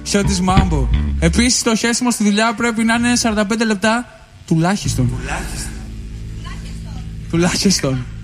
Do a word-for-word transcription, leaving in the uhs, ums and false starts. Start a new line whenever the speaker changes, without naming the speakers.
Σιώτης Μάμπο. Επίσης το χέσιμο στη δουλειά πρέπει να είναι σαράντα πέντε λεπτά τουλάχιστον.
Τουλάχιστον.
Τουλάχιστον.